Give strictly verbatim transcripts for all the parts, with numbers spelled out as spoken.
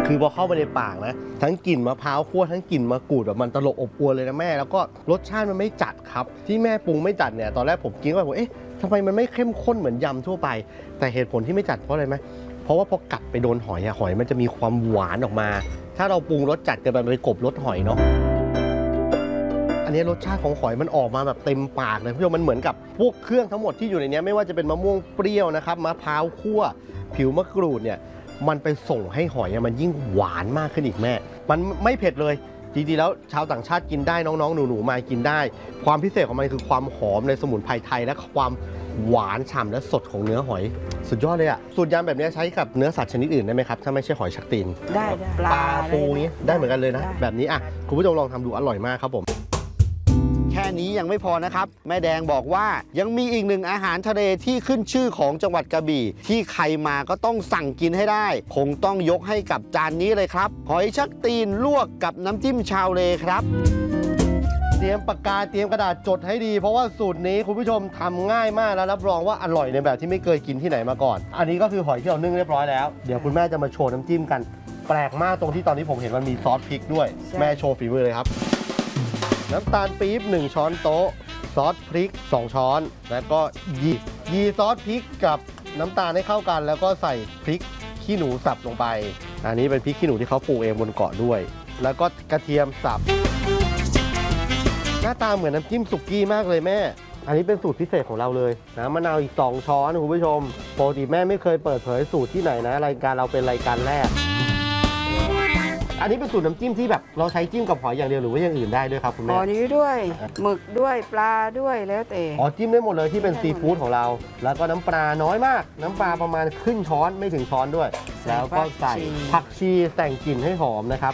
คือพอเข้าไปในปากนะทั้งกลิ่นมะพร้าวคั่วทั้งกลิ่นมะกรูดแบบมันตลบอบอวลเลยนะแม่แล้วก็รสชาติมันไม่จัดครับที่แม่ปรุงไม่จัดเนี่ยตอนแรกผมกินก็แบบเอ๊ะทำไมมันไม่เข้มข้นเหมือนยำทั่วไปแต่เหตุผลที่ไม่จัดเพราะอะไรไหมเพราะว่าพอกัดไปโดนหอยอะหอยมันจะมีความหวานออกมาถ้าเราปรุงรสจัดเกินไปมันไปกลบรสหอยเนาะอันนี้รสชาติของหอยมันออกมาแบบเต็มปากเลยพี่ผู้ชมมันเหมือนกับพวกเครื่องทั้งหมดที่อยู่ในนี้ไม่ว่าจะเป็นมะม่วงเปรี้ยวนะครับมะพร้าวคั่วผิวมะกรูดเนี่ยมันไปส่งให้หอยมันยิ่งหวานมากขึ้นอีกแม่มันไม่เผ็ดเลยจริงๆแล้วชาวต่างชาติกินได้น้องๆหนูๆมากินได้ความพิเศษของมันคือความหอมในสมุนไพรไทยและความหวานฉ่ำและสดของเนื้อหอยสุดยอดเลยอะสูตรยำแบบนี้ใช้กับเนื้อสัตว์ชนิดอื่นได้ไหมครับถ้าไม่ใช่หอยชักตีนได้ปลาปูนี้ได้เหมือนกันเลยนะแบบนี้อ่ะคุณผู้ชมลองทำดูอร่อยมากครับผมแค่นี้ยังไม่พอนะครับแม่แดงบอกว่ายังมีอีกหนึ่งอาหารทะเลที่ขึ้นชื่อของจังหวัดกระบี่ที่ใครมาก็ต้องสั่งกินให้ได้คงต้องยกให้กับจานนี้เลยครับหอยชักตีนลวกกับน้ำจิ้มชาวเลครับเตรียมปากกาเตรียมกระดาษจดให้ดีเพราะว่าสูตรนี้คุณผู้ชมทำง่ายมากแล้วรับรองว่าอร่อยในแบบที่ไม่เคยกินที่ไหนมาก่อนอันนี้ก็คือหอยที่เรานึ่งเรียบร้อยแล้วเดี๋ยวคุณแม่จะมาโชว์น้ำจิ้มกันแปลกมากตรงที่ตอนนี้ผมเห็นมันมีซอสพริกด้วยแม่โชว์ฝีมือเลยครับน้ำตาลปี๊บหนึ่งช้อนโต๊ะซอสพริกสองช้อนแล้วก็ยียีซอสพริกกับน้ำตาลให้เข้ากันแล้วก็ใส่พริกขี้หนูสับลงไปอันนี้เป็นพริกขี้หนูที่เขาปลูกเองบนเกาะด้วยแล้วก็กระเทียมสับหน้าตาเหมือนน้ำจิ้มสุกี้มากเลยแม่อันนี้เป็นสูตรพิเศษของเราเลยน้ำมะนาวอีกสองช้อนคุณผู้ชมปกติแม่ไม่เคยเปิดเผยสูตรที่ไหนนะรายการเราเป็นรายการแรกอันนี้เป็นสูตรน้ำจิ้มที่แบบเราใช้จิ้มกับหอยอย่างเดียวหรือว่าอย่างอื่นได้ด้วยครับคุณแม่หอยนี้ด้วยหมึกด้วยปลาด้วยแล้วแต่อ๋อจิ้มได้หมดเลยที่เป็นซีฟู้ดของเราแล้วก็น้ำปลาน้อยมากน้ำปลาประมาณครึ่งช้อนไม่ถึงช้อนด้วยแล้วก็ใส่ผักชีแต่งกลิ่นให้หอมนะครับ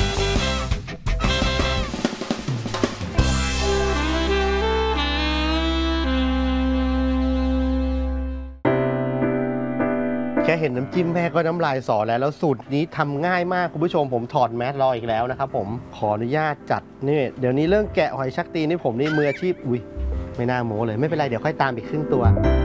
แค่เห็นน้ำจิ้มแม่ก็น้ำลายสอแล้วแล้วสูตรนี้ทำง่ายมากคุณผู้ชมผมถอดแมสรออีกแล้วนะครับผมขออนุญาตจัดนี่เดี๋ยวนี้เรื่องแกะหอยชักตีนนี่ผมนี่มืออาชีพอุ้ยไม่น่าโม้เลยไม่เป็นไรเดี๋ยวค่อยตามอีกครึ่งตัว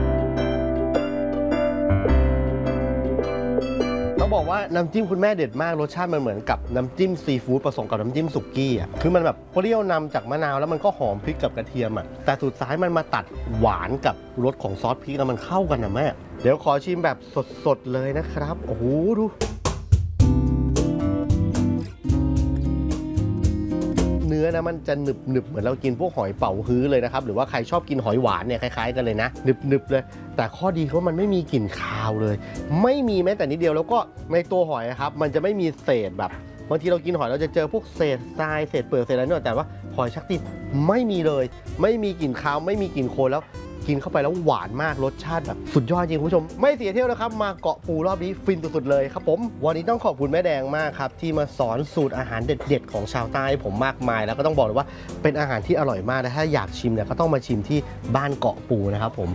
ต้องบอกว่าน้ำจิ้มคุณแม่เด็ดมากรสชาติมันเหมือนกับน้ำจิ้มซีฟู้ดผสมกับน้ำจิ้มสุกี้อ่ะคือมันแบบเปรี้ยวนำจากมะนาวแล้วมันก็หอมพริกกับกระเทียมอ่ะแต่สุดท้ายมันมาตัดหวานกับรสของซอสพริกแล้วมันเข้ากันนะแม่เดี๋ยวขอชิมแบบสดๆเลยนะครับโอ้โหดูเนื้อนะมันจะหนึบหนึบเหมือนเรากินพวกหอยเป๋าฮื้อเลยนะครับหรือว่าใครชอบกินหอยหวานเนี่ยคล้ายๆกันเลยนะหนึบหนึบเลยแต่ข้อดีคือมันไม่มีกลิ่นคาวเลยไม่มีแม้แต่นิดเดียวแล้วก็ในตัวหอยครับมันจะไม่มีเศษแบบบางทีเรากินหอยเราจะเจอพวกเศษทรายเศษเปลือกเศษอะไรเนี่ยแต่ว่าหอยชักตีนไม่มีเลยไม่มีกลิ่นคาวไม่มีกลิ่นโคลนแล้วกินเข้าไปแล้วหวานมากรสชาติแบบสุดยอดจริงคุณผู้ชมไม่เสียเที่ยวนะครับมาเกาะปูรอบนี้ฟินสุดๆเลยครับผมวันนี้ต้องขอบคุณแม่แดงมากครับที่มาสอนสูตรอาหารเด็ดๆของชาวใต้ผมมากมายแล้วก็ต้องบอกเลยว่าเป็นอาหารที่อร่อยมากนะถ้าอยากชิมเนี่ยก็ต้องมาชิมที่บ้านเกาะปูนะครับผม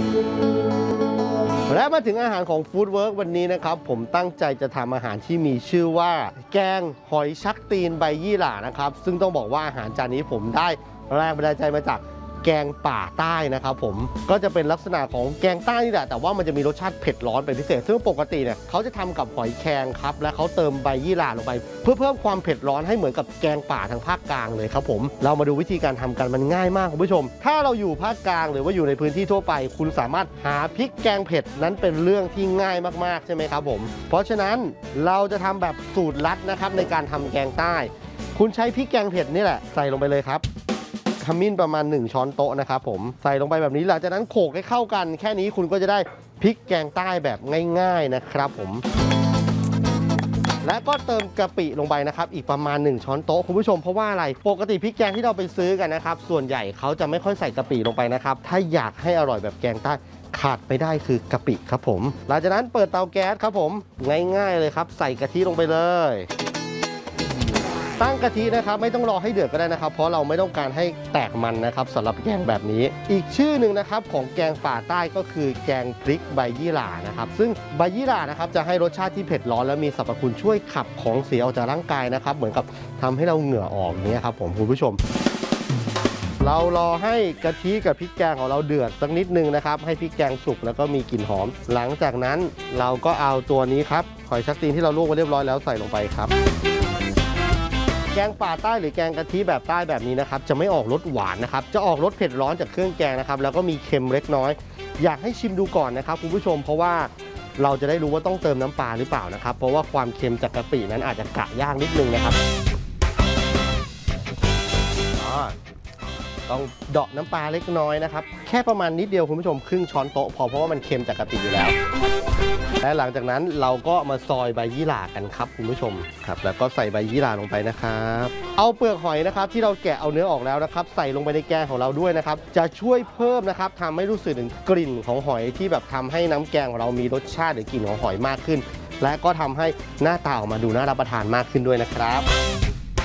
และมาถึงอาหารของฟู้ดเวิร์กวันนี้นะครับผมตั้งใจจะทำอาหารที่มีชื่อว่าแกงหอยชักตีนใบยี่หร่านะครับซึ่งต้องบอกว่าอาหารจานนี้ผมได้แรงบันดาลใจมาจากแกงป่าใต้นะครับผมก็จะเป็นลักษณะของแกงใต้นี่แหละแต่ว่ามันจะมีรสชาติเผ็ดร้อนเป็นพิเศษซึ่งปกติเนี่ยเขาจะทำกับหอยแครงครับและเขาเติมใบยี่หร่าลงไปเพื่อเพิ่มความเผ็ดร้อนให้เหมือนกับแกงป่าทางภาคกลางเลยครับผมเรามาดูวิธีการทำกันมันง่ายมากคุณผู้ชมถ้าเราอยู่ภาคกลางหรือว่าอยู่ในพื้นที่ทั่วไปคุณสามารถหาพริกแกงเผ็ดนั้นเป็นเรื่องที่ง่ายมากๆใช่ไหมครับผมเพราะฉะนั้นเราจะทำแบบสูตรลัดนะครับในการทำแกงใต้คุณใช้พริกแกงเผ็ดนี่แหละใส่ลงไปเลยครับขมิ้นประมาณหนึ่งช้อนโต๊ะนะครับผมใส่ลงไปแบบนี้หลังจากนั้นโขลกให้เข้ากันแค่นี้คุณก็จะได้พริกแกงใต้แบบง่ายๆนะครับผมและก็เติมกะปิลงไปนะครับอีกประมาณหนึ่งช้อนโต๊ะคุณผู้ชมเพราะว่าอะไรปกติพริกแกงที่เราไปซื้อกันนะครับส่วนใหญ่เขาจะไม่ค่อยใส่กะปิลงไปนะครับถ้าอยากให้อร่อยแบบแกงใต้ขาดไม่ได้คือกะปิครับผมหลังจากนั้นเปิดเตาแก๊สครับผมง่ายๆเลยครับใส่กะทิลงไปเลยตั้งกะทินะครับไม่ต้องรอให้เดือดก็ได้นะครับเพราะเราไม่ต้องการให้แตกมันนะครับสำหรับแกงแบบนี้อีกชื่อหนึ่งนะครับของแกงป่าใต้ก็คือแกงพริกใบยี่หร่านะครับซึ่งใบยี่หร่านะครับจะให้รสชาติที่เผ็ดร้อนและมีสรรพคุณช่วยขับของเสียออกจากร่างกายนะครับเหมือนกับทำให้เราเหงื่อออกเนี่ยครับผมคุณผู้ชมเรารอให้กะทิกับพริกแกงของเราเดือดสักนิดนึงนะครับให้พริกแกงสุกแล้วก็มีกลิ่นหอมหลังจากนั้นเราก็เอาตัวนี้ครับหอยชักตีนที่เราลวกไว้เรียบร้อยแล้วใส่ลงไปครับแกงป่าใต้หรือแกงกะทิแบบใต้แบบนี้นะครับจะไม่ออกรสหวานนะครับจะออกรสเผ็ดร้อนจากเครื่องแกงนะครับแล้วก็มีเค็มเล็กน้อยอยากให้ชิมดูก่อนนะครับคุณผู้ชมเพราะว่าเราจะได้รู้ว่าต้องเติมน้ำปลาหรือเปล่านะครับเพราะว่าความเค็มจากกะปินั้นอาจจะกะยากนิดนึงนะครับต้องเดาะน้ำปลาเล็กน้อยนะครับแค่ประมาณนิดเดียวคุณผู้ชมครึ่งช้อนโต๊ะพอเพราะว่ามันเค็มจากกะปิอยู่แล้วและหลังจากนั้นเราก็มาซอยใบยี่หร่ากันครับคุณผู้ชมครับแล้วก็ใส่ใบยี่หร่าลงไปนะครับเอาเปลือกหอยนะครับที่เราแกะเอาเนื้อออกแล้วนะครับใส่ลงไปในแกงของเราด้วยนะครับจะช่วยเพิ่มนะครับทำให้รู้สึกถึงกลิ่นของหอยที่แบบทำให้น้ำแกงของเรามีรสชาติหรือกลิ่นของหอยมากขึ้นและก็ทำให้หน้าตาออกมาดูน่ารับประทานมากขึ้นด้วยนะครับ